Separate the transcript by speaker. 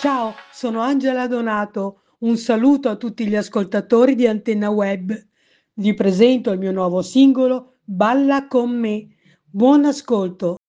Speaker 1: Ciao, sono Angela Donato. Un saluto a tutti gli ascoltatori di Antenna Web. Vi presento il mio nuovo singolo Balla con me. Buon ascolto.